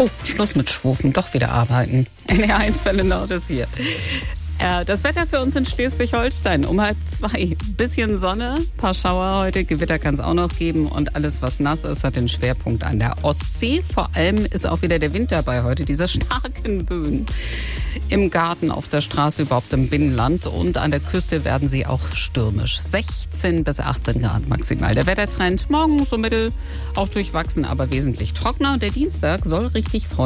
Oh, Schluss mit Schwufen, doch wieder arbeiten. NDR1 Welle Nord ist hier. Das Wetter für uns in Schleswig-Holstein um 1:30. Bisschen Sonne, paar Schauer heute, Gewitter kann es auch noch geben und alles, was nass ist, hat den Schwerpunkt an der Ostsee. Vor allem ist auch wieder der Wind dabei heute, diese starken Böen. Im Garten, auf der Straße, überhaupt im Binnenland und an der Küste werden sie auch stürmisch. 16 bis 18 Grad maximal. Der Wettertrend morgen so mittel, auch durchwachsen, aber wesentlich trockener. Und der Dienstag soll richtig freundlich